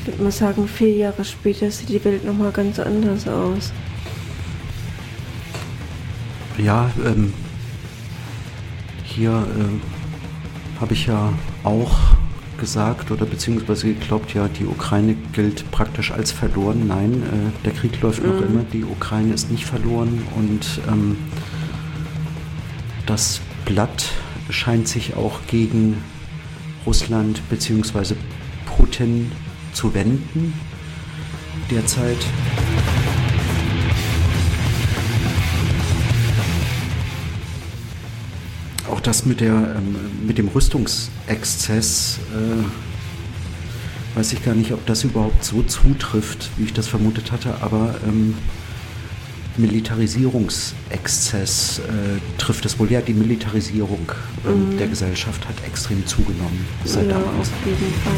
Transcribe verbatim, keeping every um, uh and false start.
Ich würde mal sagen, vier Jahre später sieht die Welt nochmal ganz anders aus. Ja, ähm, hier äh, habe ich ja auch gesagt oder beziehungsweise geglaubt, ja, die Ukraine gilt praktisch als verloren. Nein, äh, der Krieg läuft noch Mhm. immer, die Ukraine ist nicht verloren und ähm, das Blatt scheint sich auch gegen Russland beziehungsweise Putin zu wenden derzeit. Auch das mit, der, ähm, mit dem Rüstungsexzess, äh, weiß ich gar nicht, ob das überhaupt so zutrifft, wie ich das vermutet hatte, aber ähm, Militarisierungsexzess äh, trifft es wohl. Ja, die Militarisierung ähm, Mhm. der Gesellschaft hat extrem zugenommen seit Ja, damals. auf jeden Fall.